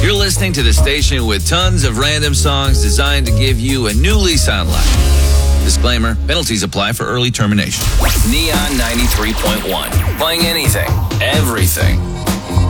You're listening to the station with tons of random songs designed to give you a new lease on life. Disclaimer, penalties apply for early termination. Neon 93.1. Playing anything, everything.